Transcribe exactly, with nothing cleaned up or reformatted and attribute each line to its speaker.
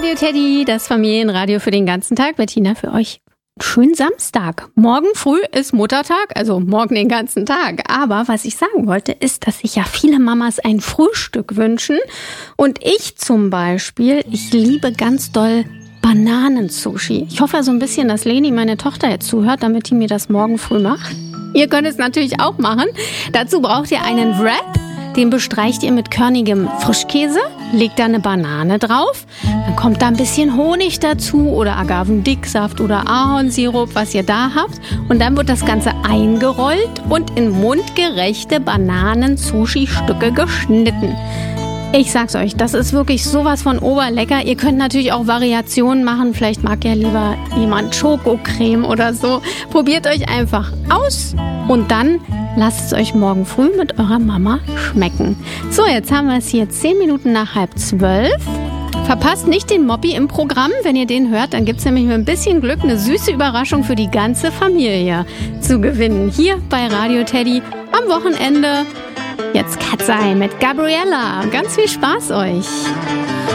Speaker 1: Radio Teddy, das Familienradio für den ganzen Tag. Bettina, für euch schönen Samstag. Morgen früh ist Muttertag, also morgen den ganzen Tag. Aber was ich sagen wollte, ist, dass sich ja viele Mamas ein Frühstück wünschen. Und ich zum Beispiel, ich liebe ganz doll Bananensushi. Ich hoffe so ein bisschen, dass Leni, meine Tochter, jetzt zuhört, damit die mir das morgen früh macht. Ihr könnt es natürlich auch machen. Dazu braucht ihr einen Wrap. Den bestreicht ihr mit körnigem Frischkäse, legt da eine Banane drauf, dann kommt da ein bisschen Honig dazu oder Agavendicksaft oder Ahornsirup, was ihr da habt. Und dann wird das Ganze eingerollt und in mundgerechte Bananen-Sushi-Stücke geschnitten. Ich sag's euch, das ist wirklich sowas von oberlecker. Ihr könnt natürlich auch Variationen machen. Vielleicht mag ja lieber jemand Schokocreme oder so. Probiert euch einfach aus und dann lasst es euch morgen früh mit eurer Mama schmecken. So, jetzt haben wir es hier zehn Minuten nach halb zwölf. Verpasst nicht den Moppi im Programm. Wenn ihr den hört, dann gibt es nämlich mit ein bisschen Glück eine süße Überraschung für die ganze Familie zu gewinnen. Hier bei Radio Teddy am Wochenende. Jetzt Cat's Eye mit Gabriella. Ganz viel Spaß euch.